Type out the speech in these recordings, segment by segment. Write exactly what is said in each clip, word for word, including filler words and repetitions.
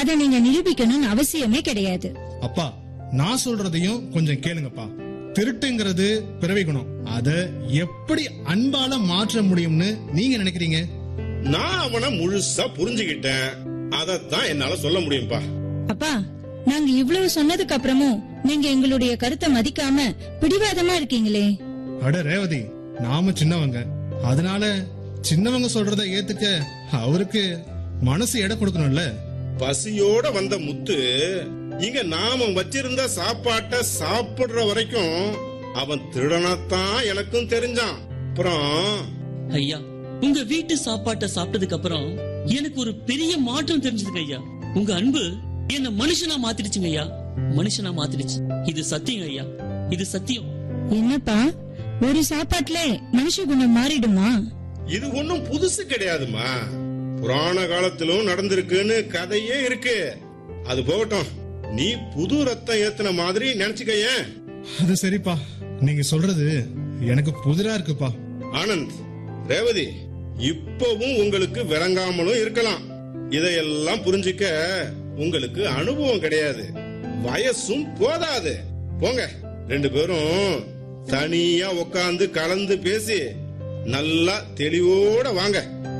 அத நீங்க நிரூபிக்கணும்னு அவசியமே கிடையாது. அப்பா, நான் சொல்றதையும் கொஞ்சம் கேளுங்கப்பா. திருட்டுங்கிறது பிறவி குணம். அத எப்படி அன்பால மாற்ற முடியும்னு நீங்க நினைக்கிறீங்க? நான் அவனை முழுசா புரிஞ்சுக்கிட்டேன். அதத்தான் என்னால சொல்ல முடியும்பா. அப்பா, நாங்க இவ்வளவு சொன்னதுக்கு அப்புறமும் நீங்க எங்களுடைய கருத்தை மதிக்காம பிடிவாதமா இருக்கீங்களே. அட ரேவதி, நாம சின்னவங்க, அதனால சின்னவங்க சொல்றத ஏத்துக்க அவருக்கு மனசு எடை கொடுக்கணும்ல. பசியோட வந்த முத்து இங்க நாம வச்சிருந்த சாப்பாட்ட சாப்பிடுற வரைக்கும் அவன் திருடனாத்தான் எனக்கும் தெரிஞ்சான். அப்புறம் ஐயா, உங்க வீட்டு சாப்பாட்டை சாப்பிட்டதுக்கு அப்புறம் எனக்கு ஒரு பெரிய மாற்றம் தெரிஞ்சதுங்க ஐயா. உங்க அன்பு என்ன மனுஷனா மாத்திடுச்சுங்க ஐயா. மனுஷனா மாத்திடுச்சு. இது சத்தியம் ஐயா, இது சத்தியம். என்னப்பா, ஒரு சாப்பாட்டுல மனுஷ குணம் மாறிடுமா? இது ஒண்ணும் புதுசு கிடையாதுமா. புராண காலத்திலும் நடந்திருக்குன்னு கதையே இருக்கு. அது போகட்டும், நீ புது ரத்தம் ஏத்துன மாதிரி நினைச்சுக்கைய. அது சரிப்பா, நீங்க சொல்றது எனக்கு புதிரா இருக்குப்பா. ஆனந்த், ரேவதி, இப்பவும் உங்களுக்கு விளங்காமலும் இருக்கலாம். இதையெல்லாம் புரிஞ்சுக்க உங்களுக்கு அனுபவம் கிடையாது, வயசும் போதாது. போங்க, ரெண்டு பேரும் தனியா உட்கார்ந்து கலந்து பேசி நல்லா தெளிவோட வாங்க.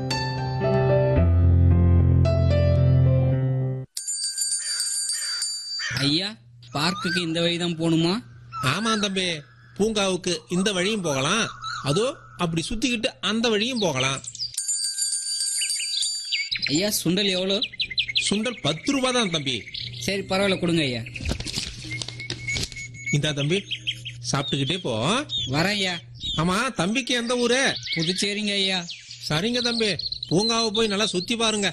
ஐயா, பார்க்குக்கு இந்த வழிதான் போகணுமா? ஆமா தம்பி, பூங்காவுக்கு இந்த வழியும் போகலாம், அதோ அப்படி சுத்திக்கிட்டு அந்த வழியும் போகலாம். ஐயா, சுண்டல் எவ்வளோ? சுண்டல் பத்து ரூபாய் தான் தம்பி. சரி, பரவாயில்ல, கொடுங்க ஐயா. இந்தா தம்பி, சாப்பிட்டுக்கிட்டே போ. வரேன் ஐயா. ஆமா, தம்பிக்கு எந்த ஊரு? புதுச்சேரிங்க ஐயா. சரிங்க தம்பி, பூங்காவை போய் நல்லா சுத்தி பாருங்க.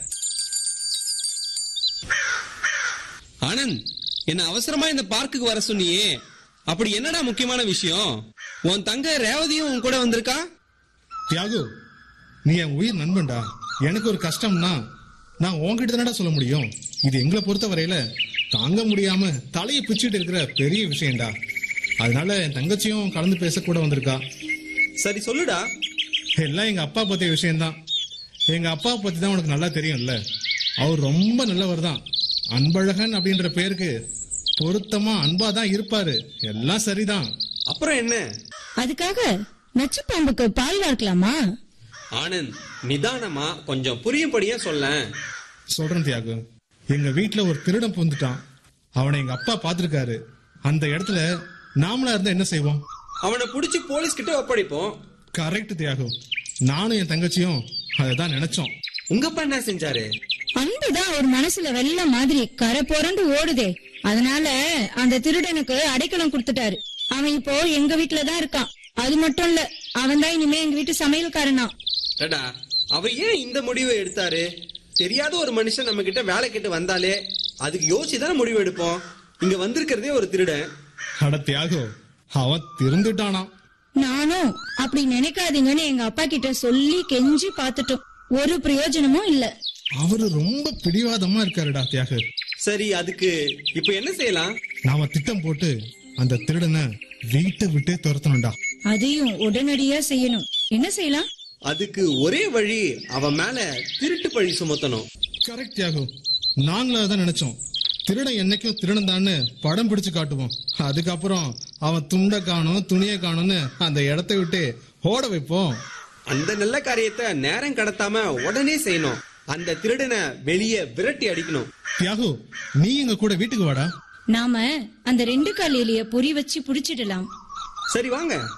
ஆனந்த், என்ன அவசரமா இந்த பார்க்குக்கு வர சொன்னியே, அப்படி என்னடா முக்கியமான விஷயம்? உன் தங்க ரேவதியும் உன் கூட வந்திருக்கா? தியாகு, நீ என் உயிர் நண்பன்டா. எனக்கு ஒரு கஷ்டம்னா நான் உன்கிட்ட தானடா சொல்ல முடியும். இது எங்களை பொறுத்த வரையில தாங்க முடியாம தலையை பிச்சுட்டு இருக்கிற பெரிய விஷயம்டா. அதனால என் தங்கச்சியும் கலந்து பேச கூட வந்திருக்கா. சரி, சொல்லுடா. எல்லாம் எங்க அப்பா பத்திய விஷயம்தான். எங்க அப்பா பத்தி தான் உனக்கு நல்லா தெரியும்ல. அவர் ரொம்ப நல்லவர் தான். அன்பழகன் அப்படின்ற பேருக்கு பொருத்தமா அன்பா தான் இருப்பாரு. எல்லாம் சரிதான். அப்புறம் என்ன? அதுக்காக நச்சு பாம்புக்கு பால் வார்க்கலாமா? ஆனந்த், நிதானமா கொஞ்சம் புரியும்படியா சொல்ல. சொல்றேன் தியாகு. எங்க வீட்டுல ஒரு திருடன் புந்துட்டான். அவனை எங்க அப்பா பாத்துருக்காரு. அந்த இடத்துல நாமளா இருந்தா என்ன செய்வோம்? அவனை புடிச்சு போலீஸ் கிட்ட ஒப்படைப்போம். கரெக்ட் தியாகு. நானும் என் தங்கச்சியும் அததான் நினைச்சோம். உங்க அப்பா என்ன செஞ்சாரு? அன்புதான் ஒரு மனசுல வெள்ள மாதிரி கரை புரண்டு ஓடுதே. அதனால அந்த திருடனுக்கு அடைக்கலம் கொடுத்துட்டாரு. அவன் இப்போ எங்க வீட்டுலதான் இருக்கான். அது மட்டும் இல்ல, அவன் தான் இனிமே எங்க வீட்டு சமையல்காரனா. டடா, அவர் ஏன் இந்த முடிவை எடுத்தாரு? தெரியாத ஒரு மனுஷன் நம்ம கிட்ட வேலை கிட்ட வந்தாலே அதுக்கு யோசிச்சுதானே முடிவு எடுப்போம். இங்க வந்திருக்கிறதே ஒரு திருடன். அட தியாகு, அவன் திருந்துட்டானா? நானும் அப்படி நினைக்காதீங்கன்னு எங்க அப்பா கிட்ட சொல்லி கெஞ்சி பாத்துட்டோம். ஒரு பிரயோஜனமும் இல்ல. அவரு ரொம்ப பிடிவாதமா இருக்காருடா தியாகு. சரி, அதுக்கு இப்ப என்ன செய்யலாம்? நாம திட்டம் போட்டு அந்த திருடனை வீட்டை விட்டே துரத்தணும்டா. அதையும் உடனடியா செய்யணும். என்ன செய்யலாம்? அதுக்கு ஒரே வழி, அவன் மேல திருட்டு பழி சுமத்தணும். கரெக்ட் தியாகு. நாங்களும் அதான் நினைச்சோம். திருடன் என்னைக்கும் திருடன் தான்னு படம் பிடிச்சு காட்டுவோம். அதுக்கப்புறம் அவன் துண்டை காணும் துணியை காணும்னு அந்த இடத்தை விட்டு ஓட வைப்போம். அந்த நல்ல காரியத்தை நேரம் கடத்தாம உடனே செய்யணும். அந்த திருடனை வெளியே விரட்டி அடிக்கணும். தியாகு, நீ எங்க கூட வீட்டுக்கு வாடா. நாம அந்த ரெண்டு கால் எலிய பொறி வச்சு புடிச்சிடலாம். சரி, வாங்க.